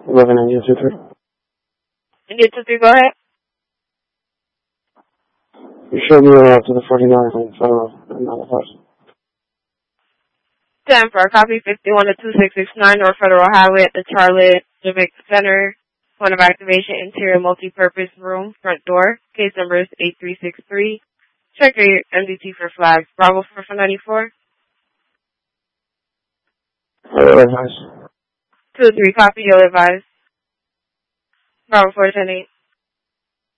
11 India 23. India 23, go ahead. You showed me around to the 49th on Federal and not a person. 10 for a copy, 51 to 2669 North Federal Highway at the Charlotte Civic Center. Point of activation, interior multi-purpose room, front door. Case number is 8363. Check your MDT for flags. Bravo for 94. Advise. 2-3 copy, you'll advise. Bravo 410-8.